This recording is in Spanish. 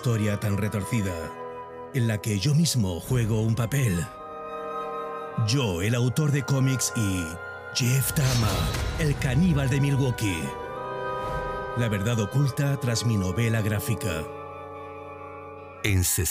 historia tan retorcida, en la que yo mismo juego un papel. Yo, el autor de cómics, y Jeff Tama, el caníbal de Milwaukee. La verdad oculta tras mi novela gráfica. En